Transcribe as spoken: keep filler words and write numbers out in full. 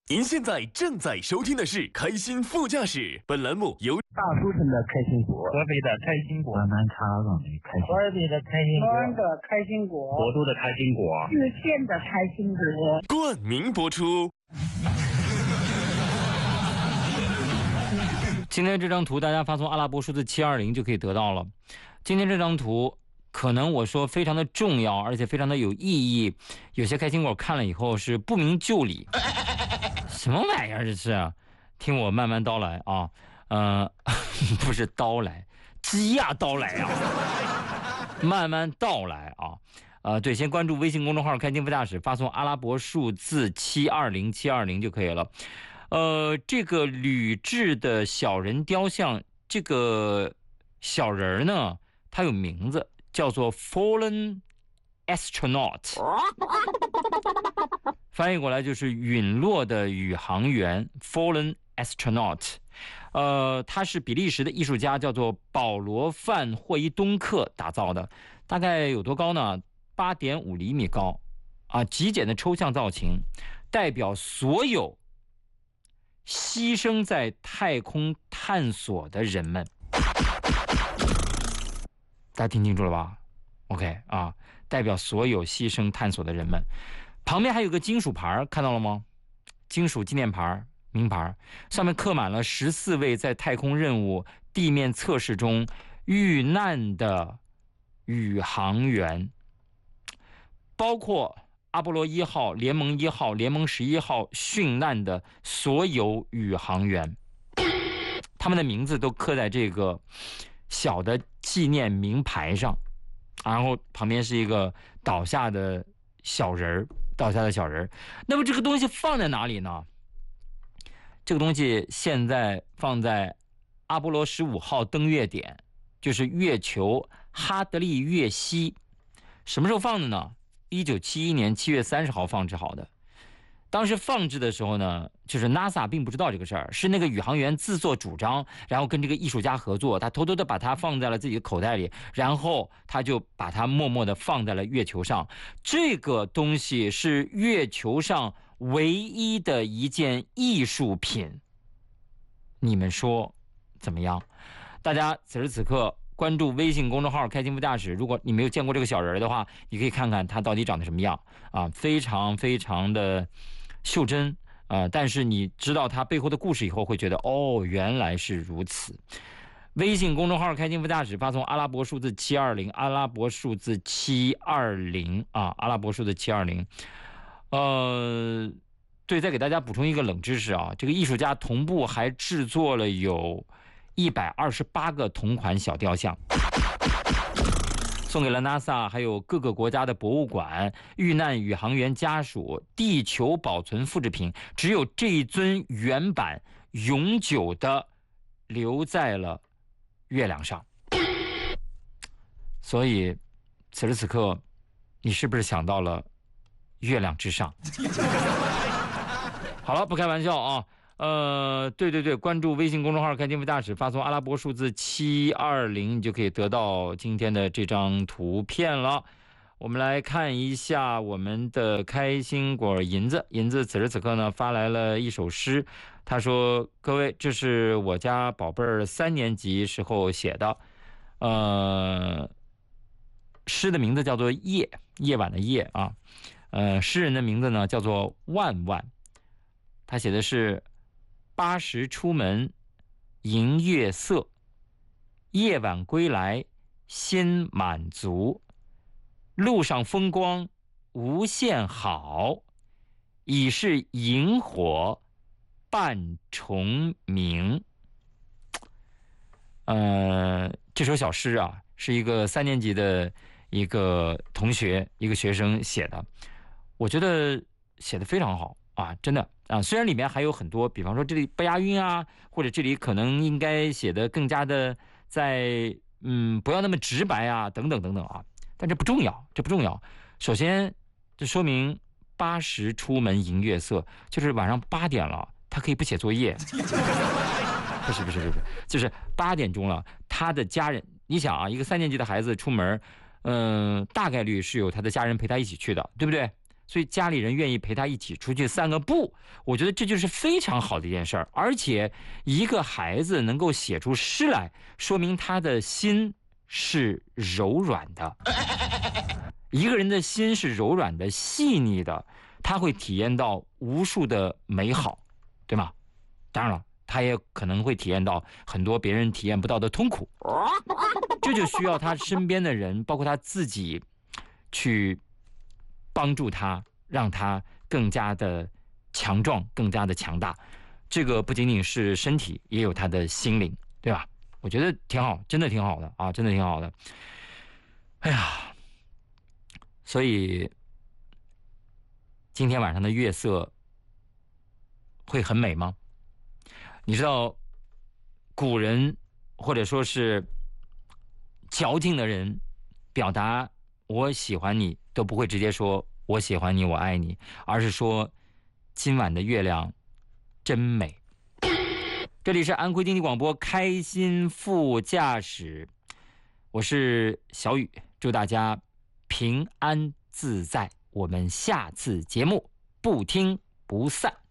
您现在正在收听的是《开心副驾驶》，本栏目由大都城的开心果、 合肥的开心果、 南茶港的开心果、 哈尔滨的开心果、 西安的开心果、 国都的开心果、 泗县的开心果冠名播出。 今天这张图大家发送阿拉伯数字七二零就可以得到了。今天这张图可能我说非常的重要，而且非常的有意义，有些开心果看了以后是不明就里。什么玩意儿这是？听我慢慢道来啊，呃，不是刀来，鸡呀刀来啊，慢慢道来啊。呃，对，先关注微信公众号"开心副驾驶"，发送阿拉伯数字七二零七二零就可以了。呃，这个铝制的小人雕像，这个小人呢，它有名字，叫做 Fallen Astronaut。翻译过来就是陨落的宇航员 Fallen Astronaut。呃，他是比利时的艺术家，叫做保罗·范霍伊东克打造的，大概有多高呢？八点五厘米高啊，极简的抽象造型，代表所有牺牲在太空探索的人们。大家听清楚了吧 ？OK 啊，代表所有牺牲探索的人们。旁边还有个金属牌，看到了吗？金属纪念牌、名牌，上面刻满了十四位在太空任务地面测试中遇难的宇航员，包括阿波罗一号、联盟一号、联盟十一号殉难的所有宇航员，他们的名字都刻在这个小的纪念名牌上，然后旁边是一个倒下的小人儿。倒下的小人，那么这个东西放在哪里呢？这个东西现在放在阿波罗十五号登月点，就是月球哈德利月溪。什么时候放的呢？一九七一年七月三十号放置好的。当时放置的时候呢，就是 NASA 并不知道这个事儿，是那个宇航员自作主张，然后跟这个艺术家合作，他偷偷的把它放在了自己的口袋里，然后他就把它默默的放在了月球上。这个东西是月球上唯一的一件艺术品，你们说怎么样？大家此时此刻关注微信公众号"开心副驾驶"，如果你没有见过这个小人的话，你可以看看它到底长得什么样啊，非常非常的袖珍啊、呃！但是你知道它背后的故事以后，会觉得哦，原来是如此。微信公众号"开心副驾驶"，发送阿拉伯数字七二零，阿拉伯数字七二零啊，阿拉伯数字七二零。呃，对，再给大家补充一个冷知识啊，这个艺术家同步还制作了有一百二十八个同款小雕像，送给了 NASA 还有各个国家的博物馆、遇难宇航员家属。地球保存复制品，只有这一尊原版永久的留在了月亮上。所以此时此刻，你是不是想到了月亮之上？好了，不开玩笑啊。呃，对对对，关注微信公众号"开心副驾驶"，发送阿拉伯数字七二零，你就可以得到今天的这张图片了。我们来看一下我们的开心果银子，银子此时此刻呢发来了一首诗，他说："各位，这是我家宝贝儿三年级时候写的，呃，诗的名字叫做夜，夜晚的夜啊，呃，诗人的名字呢叫做万万，他写的是。八时出门迎月色，夜晚归来心满足，路上风光无限好，已是萤火伴虫鸣。"呃，这首小诗啊，是一个三年级的一个同学一个学生写的，我觉得写得非常好啊，真的啊，虽然里面还有很多，比方说这里不押韵啊，或者这里可能应该写的更加的在嗯不要那么直白啊，等等等等啊，但这不重要，这不重要。首先，这说明八时出门迎月色，就是晚上八点了，他可以不写作业。不是不是不是，就是八点钟了，他的家人，你想啊，一个三年级的孩子出门，嗯、呃，大概率是有他的家人陪他一起去的，对不对？ 所以家里人愿意陪他一起出去散个步，我觉得这就是非常好的一件事儿。而且一个孩子能够写出诗来，说明他的心是柔软的。一个人的心是柔软的、细腻的，他会体验到无数的美好，对吗？当然了，他也可能会体验到很多别人体验不到的痛苦。这就需要他身边的人，包括他自己，去帮助他，让他更加的强壮，更加的强大。这个不仅仅是身体，也有他的心灵，对吧？我觉得挺好，真的挺好的啊，真的挺好的。哎呀，所以今天晚上的月色会很美吗？你知道，古人或者说是矫情的人，表达我喜欢你都不会直接说我喜欢你我爱你，而是说今晚的月亮真美。这里是安徽经济广播开心副驾驶，我是小雨，祝大家平安自在，我们下次节目不听不散。